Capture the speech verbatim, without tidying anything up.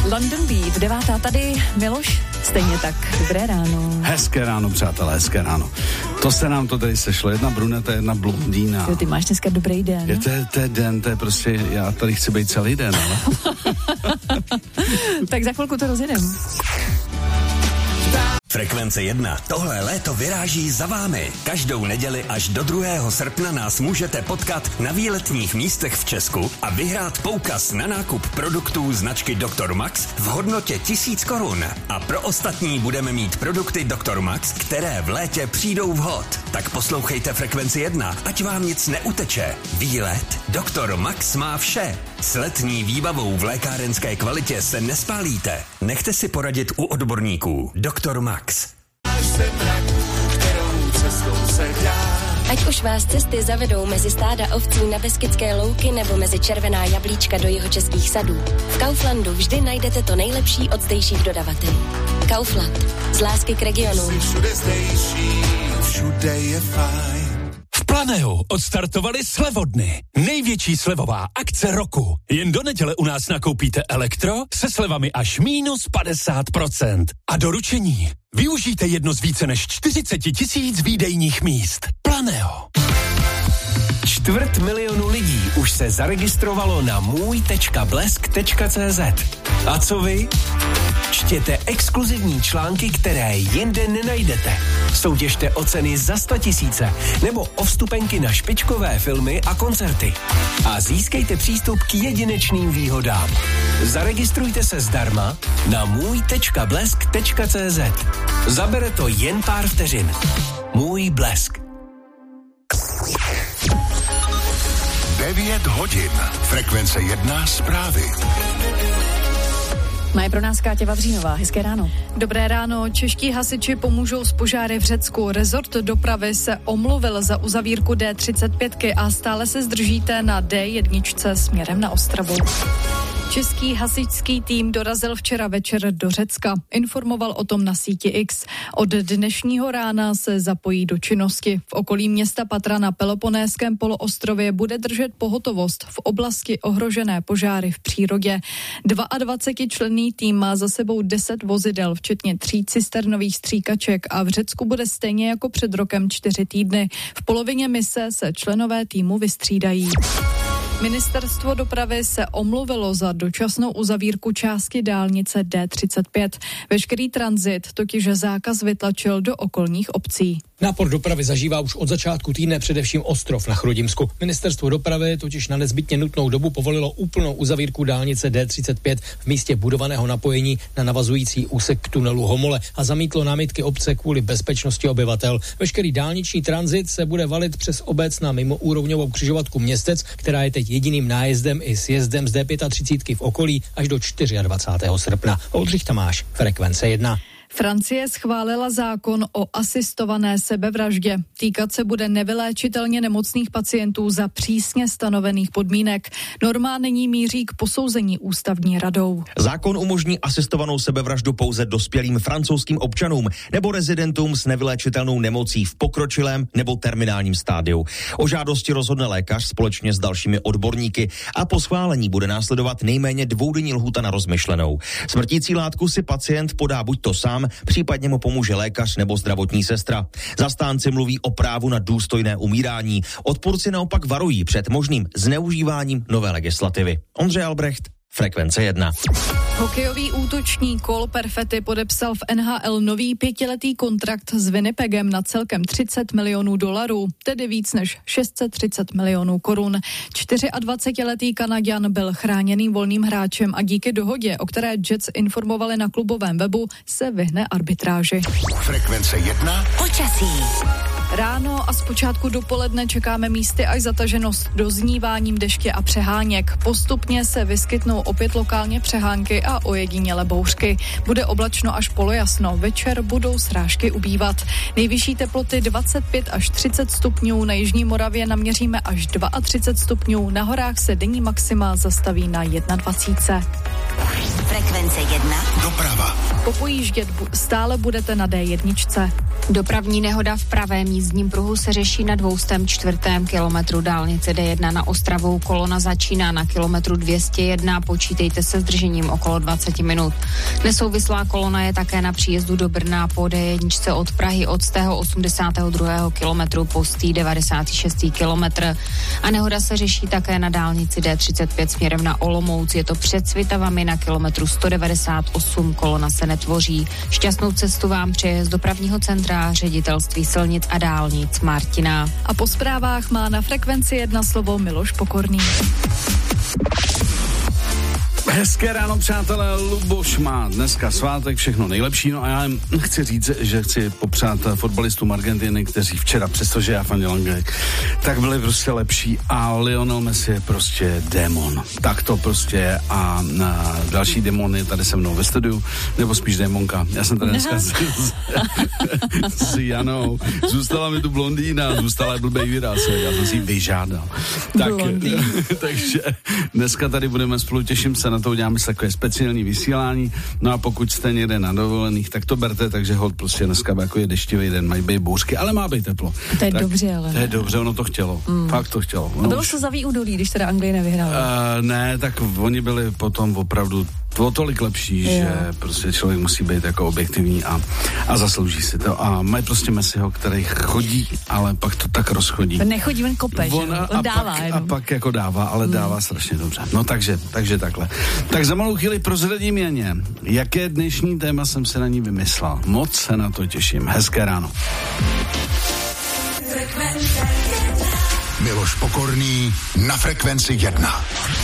London Beat, devátá tady, Miloš, stejně tak, dobré ráno. Hezké ráno, přátelé, hezké ráno. To se nám to tady sešlo, jedna bruneta, jedna blondýna. Jo, ty máš dneska dobrý den. Je to, to je den, to je prostě, já tady chci být celý den, ale... Tak za chvilku to rozjedem. Frekvence jedna. Tohle léto vyráží za vámi. Každou neděli až do druhého srpna nás můžete potkat na výletních místech v Česku a vyhrát poukaz na nákup produktů značky doktor Max v hodnotě tisíc korun. A pro ostatní budeme mít produkty doktor Max, které v létě přijdou vhod. Tak poslouchejte Frekvenci jedna, ať vám nic neuteče. Výlet doktor Max má vše. S letní výbavou v lékárenské kvalitě se nespálíte. Nechte si poradit u odborníků. doktor Max. Ať už vás cesty zavedou mezi stáda ovcí na Beskydské louky nebo mezi červená jablíčka do jihočeských sadů, v Kauflandu vždy najdete to nejlepší od zdejších dodavatelů. Kaufland. Z lásky k regionu. Všude zdejší, všude je fajn. V Planeu odstartovali slevodny. Největší slevová akce roku. Jen do neděle u nás nakoupíte elektro se slevami až mínus padesát procent. A doručení. Využijte jedno z více než čtyřicet tisíc výdejních míst. Planeo. Čtvrt milionu lidí už se zaregistrovalo na můj tečka blesk tečka cé zet. A co vy? Čtěte exkluzivní články, které jinde nenajdete. Soutěžte o ceny za sto tisíce nebo o vstupenky na špičkové filmy a koncerty. A získejte přístup k jedinečným výhodám. Zaregistrujte se zdarma na můj tečka blesk tečka cé zet. Zabere to jen pár vteřin. Můj Blesk. devět hodin. Frekvence jedna zprávy. Mají pro nás Káťa Vavřínová. Hezké ráno. Dobré ráno. Čeští hasiči pomůžou s požáry v Řecku. Rezort dopravy se omluvil za uzavírku D třicet pět a stále se zdržíte na D jedna směrem na Ostravu. Český hasičský tým dorazil včera večer do Řecka. Informoval o tom na síti X. Od dnešního rána se zapojí do činnosti. V okolí města Patra na Peloponésském poloostrově bude držet pohotovost v oblasti ohrožené požáry v přírodě. dvacetičlenný tým má za sebou deset vozidel, včetně tří cisternových stříkaček a v Řecku bude stejně jako před rokem čtyři týdny. V polovině mise se členové týmu vystřídají. Ministerstvo dopravy se omluvilo za dočasnou uzavírku části dálnice D třicet pět. Veškerý tranzit totiž zákaz vytlačil do okolních obcí. Nápor dopravy zažívá už od začátku týdne především Ostrov na Chrudimsku. Ministerstvo dopravy totiž na nezbytně nutnou dobu povolilo úplnou uzavírku dálnice D třicet pět v místě budovaného napojení na navazující úsek k tunelu Homole a zamítlo námitky obce kvůli bezpečnosti obyvatel. Veškerý dálniční tranzit se bude valit přes obec na mimoúrovňovou křižovatku Městec, která je teď jediným nájezdem i sjezdem z D třicet pět v okolí až do dvacátého čtvrtého srpna. Oldřich Tamáš, Frekvence jedna. Francie schválila zákon o asistované sebevraždě. Týkat se bude nevyléčitelně nemocných pacientů za přísně stanovených podmínek. Norma nyní míří k posouzení ústavní radou. Zákon umožní asistovanou sebevraždu pouze dospělým francouzským občanům nebo rezidentům s nevyléčitelnou nemocí v pokročilém nebo terminálním stádiu. O žádosti rozhodne lékař společně s dalšími odborníky a po schválení bude následovat nejméně dvoudenní lhůta na rozmyšlenou. Smrtící látku si pacient podá buď to sám, případně mu pomůže lékař nebo zdravotní sestra. Zastánci mluví o právu na důstojné umírání. Odpůrci naopak varují před možným zneužíváním nové legislativy. Ondřej Albrecht, Frekvence jedna. Hokejový útočník Cole Perfetti podepsal v N H L nový pětiletý kontrakt s Winnipegem na celkem třicet milionů dolarů, tedy víc než šest set třicet milionů korun. dvacetičtyřletý Kanaďan byl chráněným volným hráčem a díky dohodě, o které Jets informovali na klubovém webu, se vyhne arbitráži. Frekvence jedna. Počasí. Ráno a zpočátku dopoledne čekáme místy až zataženost dozníváním deště a přeháněk. Postupně se vyskytnou opět lokálně přehánky a ojedinělé bouřky. Bude oblačno až polojasno, večer budou srážky ubývat. Nejvyšší teploty dvacet pět až třicet stupňů, na jižní Moravě naměříme až třicet dva stupňů, na horách se denní maxima zastaví na dvacet jedna. Frekvence jedna. Doprava. Po pojíždět stále budete na D jedna. Dopravní nehoda v pravém jízdním pruhu se řeší na dvoustém čtvrtém kilometru dálnice D jedna na Ostravu. Kolona začíná na kilometru dvě stě jedna, počítejte se zdržením okolo dvacet minut. Nesouvislá kolona je také na příjezdu do Brna po D jedna od Prahy od stého osmdesátého druhého kilometru po stý devadesátý šestý kilometr. A nehoda se řeší také na dálnici D třicet pět směrem na Olomouc. Je to před Svitavami na kilometru sto devadesát osm, kolona se netvoří. Šťastnou cestu vám přeje z dopravního centra Ředitelství silnic a dálnic Martina. A po zprávách má na frekvenci jedna slovo Miloš Pokorný. Hezké ráno, přátelé, Luboš má dneska svátek, všechno nejlepší, no a já jim chci říct, že chci popřát fotbalistům Argentiny, kteří včera, přestože já fandil Anglii, tak byli prostě lepší a Lionel Messi je prostě démon. Tak to prostě je a na další démon je tady se mnou ve studiu, nebo spíš démonka. Já jsem tady dneska s, s Janou, zůstala mi tu blondýna, zůstala blbej výraz, já jsem si ji vyžádal. Tak, takže dneska tady budeme spolu, těším se na to, uděláme si takové speciální vysílání, no a pokud jste někde na dovolených, tak to berte, takže hod prostě dneska jako je deštivý den, mají být bouřky, ale má být teplo. To je tak, dobře, ale. To je dobře, ono to chtělo, mm. fakt to chtělo. A bylo to zavý údolí, když teda Anglie nevyhrála? Uh, ne, tak oni byli potom opravdu o tolik lepší, jo. Že prostě člověk musí být jako objektivní a, a zaslouží si to. A mají prostě Messiho, který chodí, ale pak to tak rozchodí. Nechodí, on kope, on, že? On a dává pak, jenom. A pak jako dává, ale hmm. dává strašně dobře. No takže, takže takhle. Tak za malou chvíli prozradím Janě, jaké dnešní téma jsem se na ní vymyslel. Moc se na to těším. Hezké ráno. Miloš Pokorný na frekvenci jedna.